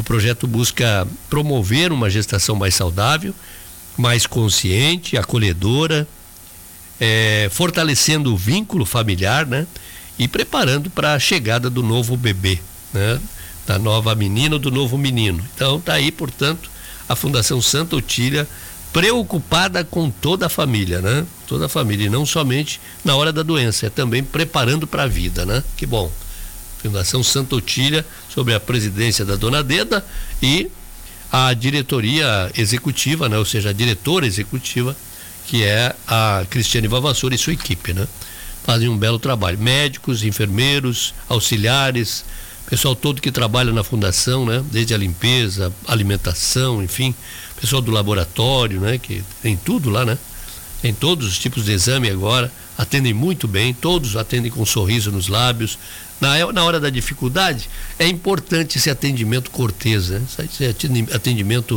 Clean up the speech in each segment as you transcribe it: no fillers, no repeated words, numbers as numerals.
projeto busca promover uma gestação mais saudável, mais consciente, acolhedora, fortalecendo o vínculo familiar, né? E preparando para a chegada do novo bebê, né? Da nova menina ou do novo menino. Então tá aí, portanto, a Fundação Santa Otília preocupada com toda a família, né? Toda a família, e não somente na hora da doença, é também preparando para a vida, né? Que bom. Fundação Santa Otília, sob a presidência da dona Deda e a diretoria executiva, né? Ou seja, a diretora executiva, que é a Cristiane Vavassori e sua equipe, né? Fazem um belo trabalho. Médicos, enfermeiros, auxiliares, pessoal todo que trabalha na fundação, né? Desde a limpeza, alimentação, enfim, pessoal do laboratório, né? Que tem tudo lá, né? Tem todos os tipos de exame agora, atendem muito bem, todos atendem com um sorriso nos lábios. Na hora da dificuldade, é importante esse atendimento cortês, né? Esse atendimento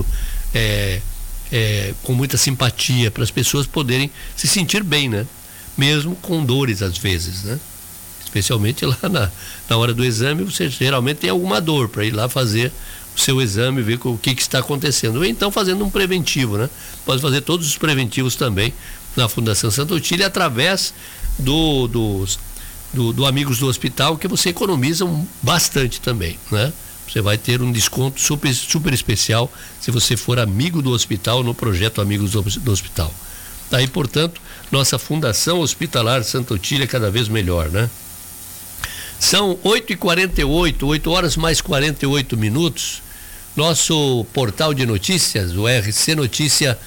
com muita simpatia, para as pessoas poderem se sentir bem, né? Mesmo com dores às vezes, né? Especialmente lá na hora do exame, você geralmente tem alguma dor para ir lá fazer o seu exame, ver o que está acontecendo. Ou então fazendo um preventivo, né? Pode fazer todos os preventivos também na Fundação Santa Otília através do Amigos do Hospital, que você economiza bastante também, né? Você vai ter um desconto super especial se você for amigo do hospital no projeto Amigos do Hospital. Daí, portanto, nossa Fundação Hospitalar Santa Otília cada vez melhor, né? São 8h48, 8 horas mais 48 minutos. Nosso portal de notícias, o rcnoticia.com.br,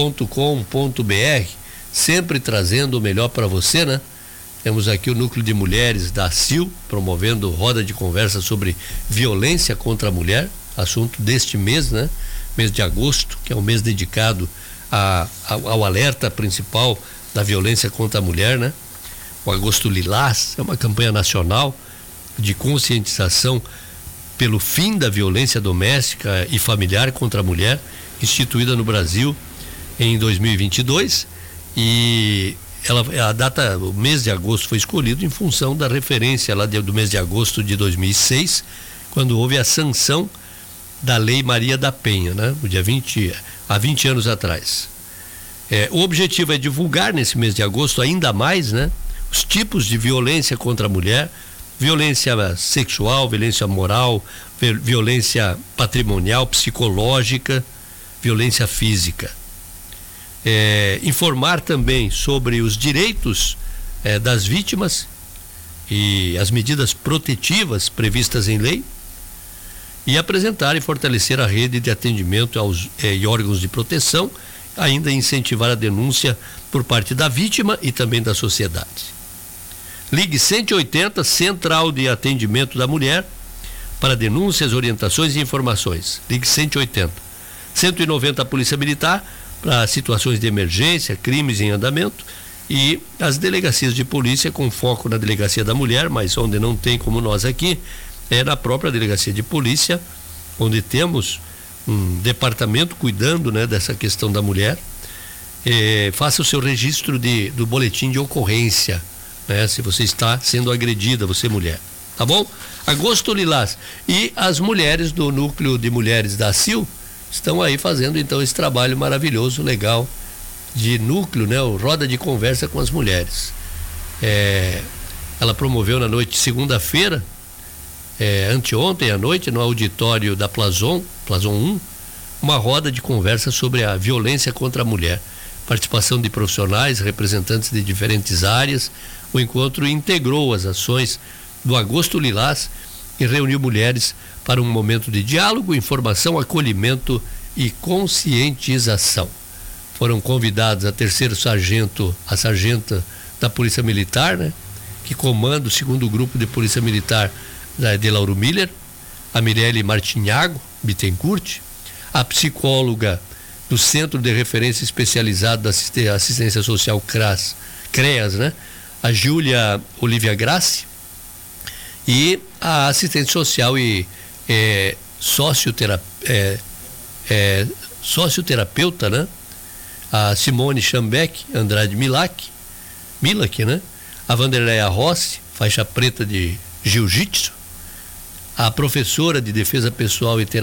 sempre trazendo o melhor para você, né? Temos aqui o Núcleo de Mulheres da ACIL, promovendo roda de conversa sobre violência contra a mulher, assunto deste mês, né? Mês de agosto, que é um mês dedicado ao alerta principal da violência contra a mulher, né? O Agosto Lilás é uma campanha nacional de conscientização pelo fim da violência doméstica e familiar contra a mulher, instituída no Brasil em 2022, e o mês de agosto foi escolhido em função da referência lá do mês de agosto de 2006, quando houve a sanção da Lei Maria da Penha, né? Há 20 anos atrás. O objetivo é divulgar nesse mês de agosto ainda mais, né? Os tipos de violência contra a mulher, violência sexual, violência moral, violência patrimonial, psicológica, violência física. Informar também sobre os direitos das vítimas e as medidas protetivas previstas em lei, e apresentar e fortalecer a rede de atendimento e órgãos de proteção, ainda incentivar a denúncia por parte da vítima e também da sociedade. Ligue 180, Central de Atendimento da Mulher, para denúncias, orientações e informações. Ligue 180. 190, a Polícia Militar, para situações de emergência, crimes em andamento, e as delegacias de polícia com foco na Delegacia da Mulher, mas onde não tem como nós aqui, é na própria Delegacia de Polícia, onde temos um departamento cuidando, né, dessa questão da mulher. Faça o seu registro do boletim de ocorrência, né, se você está sendo agredida, você mulher, tá bom? Agosto Lilás. E as mulheres do Núcleo de Mulheres da ACIL estão aí fazendo então esse trabalho maravilhoso, legal, de núcleo, né? O Roda de Conversa com as Mulheres. Ela promoveu na noite de segunda-feira, anteontem à noite, no auditório da Plazon 1, uma roda de conversa sobre a violência contra a mulher. Participação de profissionais, representantes de diferentes áreas. O encontro integrou as ações do Agosto Lilás e reuniu mulheres para um momento de diálogo, informação, acolhimento e conscientização. Foram convidados a a sargenta da Polícia Militar, né, que comanda o 2º Grupo de Polícia Militar de Lauro Miller, a Mirelle Martinhago Bittencourt, a psicóloga do Centro de Referência Especializado da Assistência Social CREAS, né, a Júlia Olivia Grassi, e a assistente social e socioterapeuta, né, a Simone Schambeck Andrade Milak, né, a Vanderleia Rossi, faixa preta de jiu-jitsu, a professora de defesa pessoal e terapia